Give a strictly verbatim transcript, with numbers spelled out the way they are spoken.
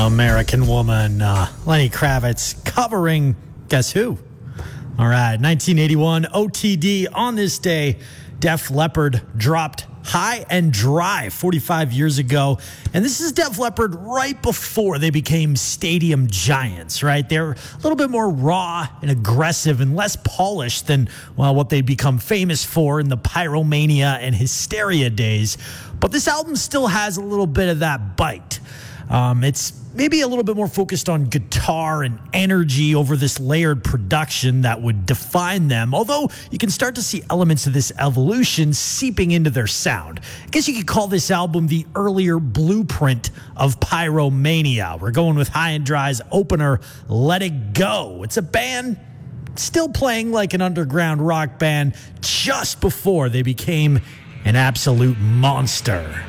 American Woman, uh, Lenny Kravitz covering, guess who? All right, nineteen eighty-one, O T D. On this day, Def Leppard dropped High and Dry forty-five years ago. And this is Def Leppard right before they became stadium giants, right? They're a little bit more raw and aggressive and less polished than, well, what they become famous for in the Pyromania and Hysteria days. But this album still has a little bit of that bite. Um, it's maybe a little bit more focused on guitar and energy over this layered production that would define them, although you can start to see elements of this evolution seeping into their sound. I guess you could call this album the earlier blueprint of Pyromania. We're going with High and Dry's opener, Let It Go. It's a band still playing like an underground rock band just before they became an absolute monster.